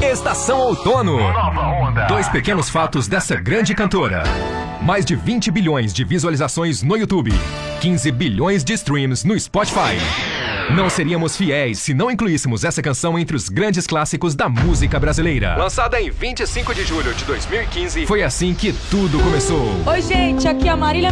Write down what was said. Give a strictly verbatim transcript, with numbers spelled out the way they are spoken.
Estação Outono. Dois pequenos fatos dessa grande cantora. Mais de vinte bilhões de visualizações no YouTube. quinze bilhões de streams no Spotify. Não seríamos fiéis se não incluíssemos essa canção entre os grandes clássicos da música brasileira. Lançada em vinte e cinco de julho de dois mil e quinze, foi assim que tudo começou. Oi, gente, aqui é a Marília